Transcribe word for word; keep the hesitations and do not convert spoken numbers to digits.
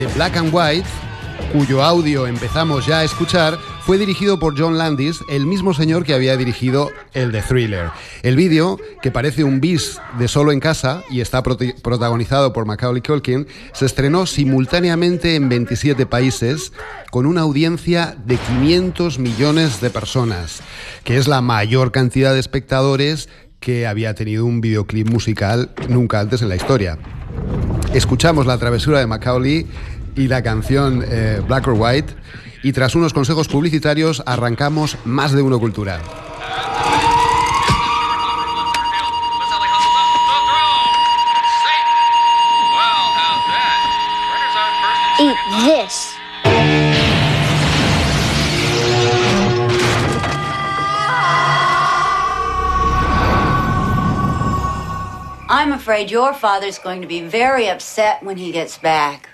Black and White, cuyo audio empezamos ya a escuchar, fue dirigido por John Landis, el mismo señor que había dirigido el de Thriller. El vídeo, que parece un bis de Solo en Casa y está prot- protagonizado por Macaulay Culkin, se estrenó simultáneamente en veintisiete países con una audiencia de quinientos millones de personas, que es la mayor cantidad de espectadores que había tenido un videoclip musical nunca antes en la historia. Escuchamos la travesura de Macaulay y la canción eh, Black or White, y tras unos consejos publicitarios arrancamos Más de Uno Cultura. Eat this. I'm afraid your father's going to be very upset when he gets back.